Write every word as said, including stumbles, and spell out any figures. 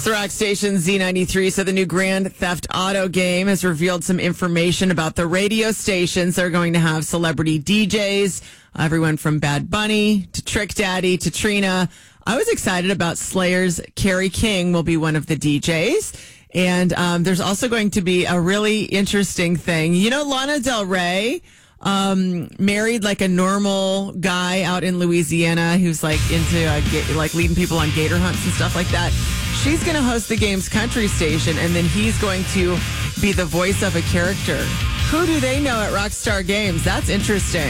the rock station Z ninety-three. So the new Grand Theft Auto game has revealed some information about the radio stations. They're going to have celebrity D Js, everyone from Bad Bunny to Trick Daddy to Trina. I was excited about Slayer's Carrie King will be one of the D Js. And um, there's also going to be a really interesting thing. You know, Lana Del Rey um, married like a normal guy out in Louisiana who's like into uh, ga- like leading people on gator hunts and stuff like that. She's going to host the game's country station, and then he's going to be the voice of a character. Who do they know at Rockstar Games? That's interesting.